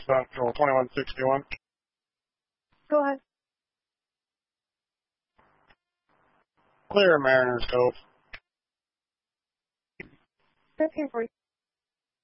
Central 2161. Go ahead. Clear Mariners Cove. That's here for you.